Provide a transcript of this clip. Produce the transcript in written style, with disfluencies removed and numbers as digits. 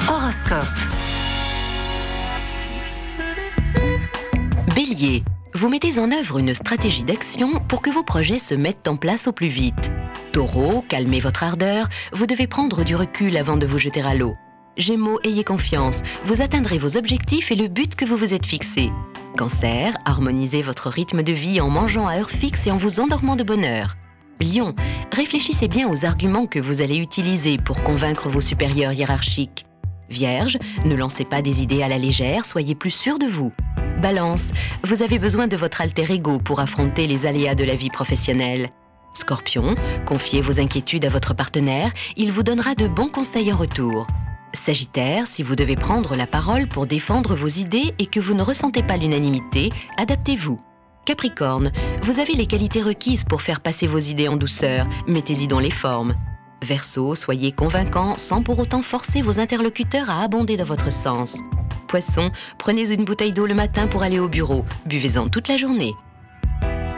Horoscope. Bélier, vous mettez en œuvre une stratégie d'action pour que vos projets se mettent en place au plus vite. Taureau, calmez votre ardeur, vous devez prendre du recul avant de vous jeter à l'eau. Gémeaux, ayez confiance, vous atteindrez vos objectifs et le but que vous vous êtes fixé. Cancer, harmonisez votre rythme de vie en mangeant à heure fixe et en vous endormant de bonne heure. Lion, réfléchissez bien aux arguments que vous allez utiliser pour convaincre vos supérieurs hiérarchiques. Vierge, ne lancez pas des idées à la légère, soyez plus sûr de vous. Balance, vous avez besoin de votre alter ego pour affronter les aléas de la vie professionnelle. Scorpion, confiez vos inquiétudes à votre partenaire, il vous donnera de bons conseils en retour. Sagittaire, si vous devez prendre la parole pour défendre vos idées et que vous ne ressentez pas l'unanimité, adaptez-vous. Capricorne, vous avez les qualités requises pour faire passer vos idées en douceur, mettez-y dans les formes. Verseau, soyez convaincant sans pour autant forcer vos interlocuteurs à abonder dans votre sens. Poisson, prenez une bouteille d'eau le matin pour aller au bureau, buvez-en toute la journée.